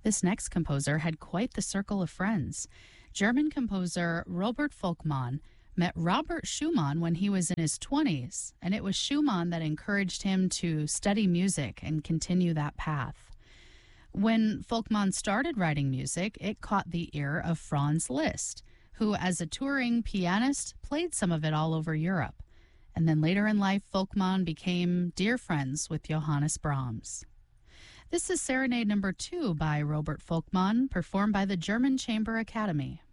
This next composer had quite the circle of friends. German composer Robert Volkmann met Robert Schumann when he was in his 20s, and it was Schumann that encouraged him to study music and continue that path. When Volkmann started writing music, it caught the ear of Franz Liszt, who, as a touring pianist, played some of it all over Europe. And then later in life, Volkmann became dear friends with Johannes Brahms. This is Serenade number 2 by Robert Volkmann, performed by the German Chamber Academy.